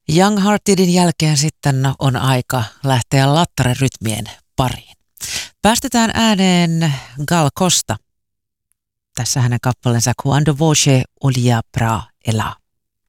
Young Heartedin jälkeen sitten on aika lähteä lattarirytmien pariin. Päästetään ääneen Gal Costa. Tässä hänen kappaleensa Quando voce olia pra elà.